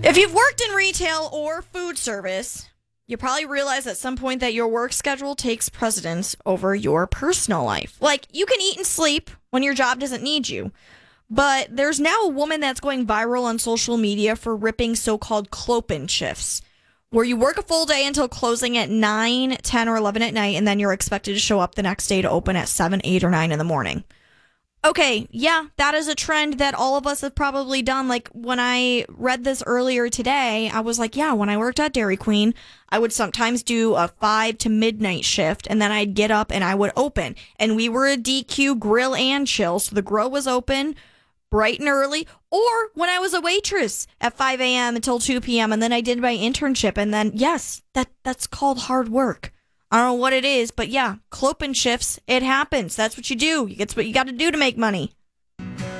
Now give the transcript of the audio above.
If you've worked in retail or food service, you probably realize at some point that your work schedule takes precedence over your personal life. Like, you can eat and sleep when your job doesn't need you. But there's now a woman that's going viral on social media for ripping so-called clopen shifts, where you work a full day until closing at 9, 10, or 11 at night, and then you're expected to show up the next day to open at 7, 8, or 9 in the morning. Okay, yeah, that is a trend that all of us have probably done. Like, when I read this earlier today, I was like, yeah, when I worked at Dairy Queen, I would sometimes do a 5 to midnight shift, and then I'd get up and I would open. And we were a DQ grill and chill, so the grill was open bright and early. Or when I was a waitress at 5 a.m. until 2 p.m., and then I did my internship, and then, yes, that's called hard work. I don't know what it is, but yeah, clopen shifts, it happens. That's what you do. It's what you got to do to make money.